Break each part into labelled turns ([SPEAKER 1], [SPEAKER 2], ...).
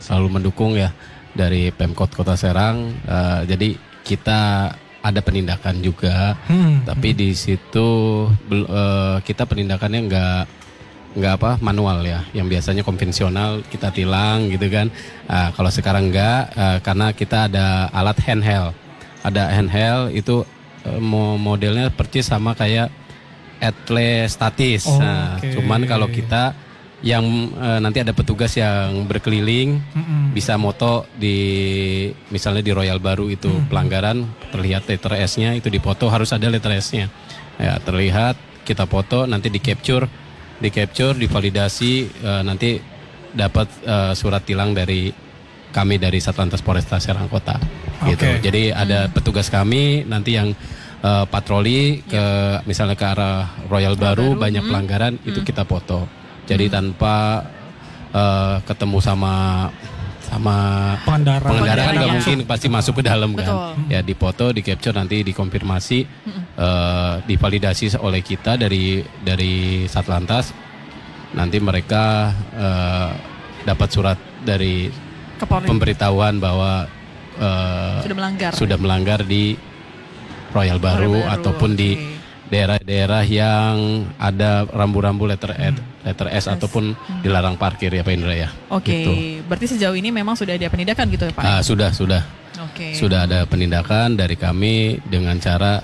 [SPEAKER 1] selalu mendukung ya dari Pemkot Kota Serang. Jadi kita ada penindakan juga, tapi di situ kita penindakannya nggak manual ya, yang biasanya konvensional kita tilang gitu kan. Kalau sekarang enggak, karena kita ada alat handheld itu modelnya persis sama kayak etle statis. Cuman kalau kita yang nanti ada petugas yang berkeliling bisa moto misalnya di Royal Baru itu pelanggaran terlihat letter S-nya itu dipoto, harus ada letter S-nya ya, terlihat kita foto, nanti di capture, divalidasi, nanti dapat surat tilang dari kami dari Satlantas Polresta Serang Kota gitu. Jadi ada petugas kami nanti yang patroli misalnya ke arah Royal Baru banyak pelanggaran itu kita foto. Jadi tanpa ketemu sama pengendara kan nggak mungkin pasti masuk ke dalam kan. Ya dipoto, di capture, nanti dikonfirmasi, divalidasi oleh kita dari Satlantas. Nanti mereka dapat surat dari pemberitahuan bahwa sudah melanggar di Royal Baru ataupun di daerah-daerah yang ada rambu-rambu letter S ataupun dilarang parkir ya Pak Indra ya. Gitu.
[SPEAKER 2] Berarti sejauh ini memang sudah ada penindakan gitu ya Pak?
[SPEAKER 1] Sudah. Sudah ada penindakan dari kami dengan cara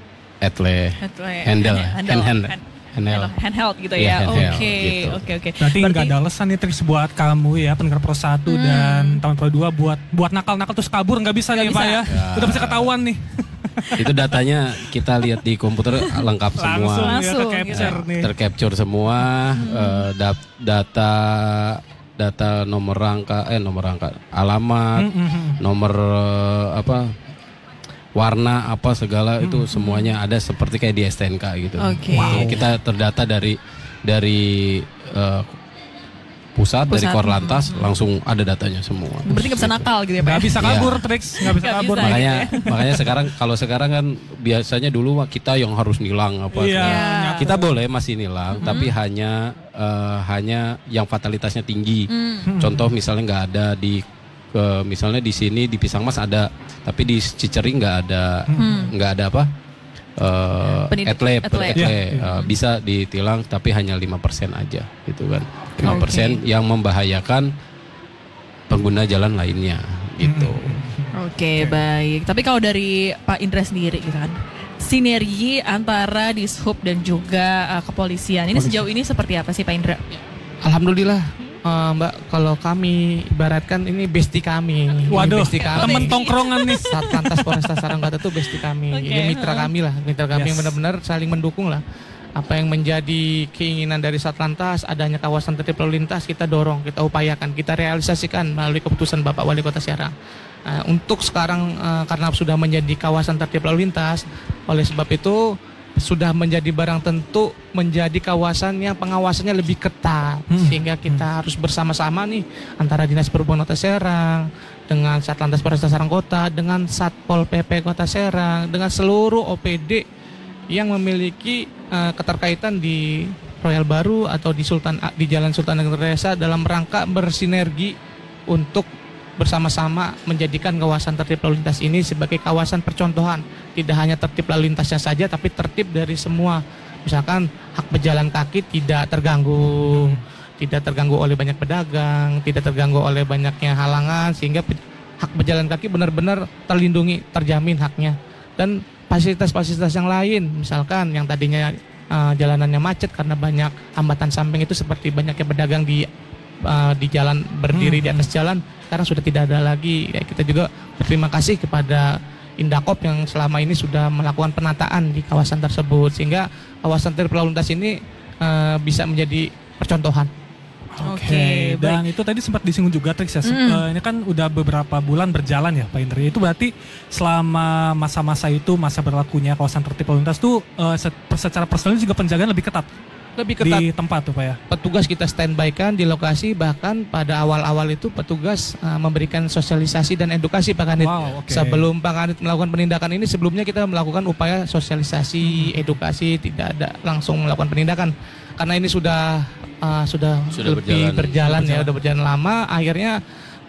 [SPEAKER 2] handheld gitu ya. Oke.
[SPEAKER 3] Berarti nggak ada alasan nih Trix buat kamu ya pendengar Pro 1 dan teman Pro 2 buat nakal-nakal terus kabur, nggak bisa nih Pak ya. Udah bisa ketahuan nih.
[SPEAKER 1] Itu datanya kita lihat di komputer lengkap semua.
[SPEAKER 3] Langsung
[SPEAKER 1] tercapture semua, data nomor rangka, alamat, nomor warna segala itu semuanya ada seperti kayak di STNK gitu. Kita terdata dari pusat dari Korlantas langsung ada datanya semua.
[SPEAKER 2] Berarti nggak bisa nakal gitu ya Pak?
[SPEAKER 3] Nggak bisa kabur Trix, nggak bisa kabur.
[SPEAKER 1] Makanya sekarang kan biasanya dulu kita yang harus nilang kita boleh masih nilang, tapi hanya yang fatalitasnya tinggi. Contoh misalnya nggak ada misalnya di sini di Pisang Mas ada, tapi di Cicering nggak ada etle bisa ditilang, tapi hanya 5% aja gitu kan. 5% yang membahayakan pengguna jalan lainnya gitu.
[SPEAKER 2] Baik. Tapi kalau dari Pak Indra sendiri gitu kan, sinergi antara Dishub dan juga kepolisian ini sejauh ini seperti apa sih Pak Indra?
[SPEAKER 4] Alhamdulillah Mbak, kalau kami ibaratkan ini bestie kami.
[SPEAKER 3] Waduh, temen tongkrongan nih.
[SPEAKER 4] Satlantas Polresta Serang Kota itu bestie kami. Ya mitra kami benar-benar saling mendukung lah. Apa yang menjadi keinginan dari Satlantas, adanya kawasan tertib lalu lintas, kita dorong, kita upayakan, kita realisasikan melalui keputusan Bapak Wali Kota Serang. Untuk sekarang karena sudah menjadi kawasan tertib lalu lintas, oleh sebab itu sudah menjadi barang tentu menjadi kawasan yang pengawasannya lebih ketat, sehingga kita harus bersama-sama nih antara Dinas Perhubungan Kota Serang dengan Satlantas Polresta Serang Kota, dengan Satpol PP Kota Serang, dengan seluruh OPD yang memiliki keterkaitan di Royal Baru atau di Jalan Sultan Ageng Resa dalam rangka bersinergi untuk bersama-sama menjadikan kawasan tertib lalu lintas ini sebagai kawasan percontohan. Tidak hanya tertib lalu lintasnya saja, tapi tertib dari semua. Misalkan hak pejalan kaki tidak terganggu, oleh banyak pedagang, tidak terganggu oleh banyaknya halangan, sehingga hak pejalan kaki benar-benar terlindungi, terjamin haknya. Dan fasilitas-fasilitas yang lain, misalkan yang tadinya jalanannya macet karena banyak hambatan samping itu seperti banyaknya pedagang di jalan, berdiri di atas jalan, sekarang sudah tidak ada lagi. Ya, kita juga berterima kasih kepada Indakop yang selama ini sudah melakukan penataan di kawasan tersebut, sehingga kawasan tertib lalu lintas ini bisa menjadi percontohan.
[SPEAKER 3] Dan itu tadi sempat disinggung juga Trix ya. Ini kan udah beberapa bulan berjalan ya Pak Indri. Itu berarti selama masa-masa itu, masa berlakunya kawasan tertib lalu lintas itu secara personal juga penjagaan lebih ketat di tempat tuh Pak ya.
[SPEAKER 4] Petugas kita standby kan di lokasi, bahkan pada awal-awal itu petugas memberikan sosialisasi dan edukasi Pak Kanit. Sebelum Pak Kanit melakukan penindakan ini, sebelumnya kita melakukan upaya sosialisasi, edukasi, tidak ada langsung melakukan penindakan. Karena ini sudah lebih berjalan ya, udah berjalan lama. Akhirnya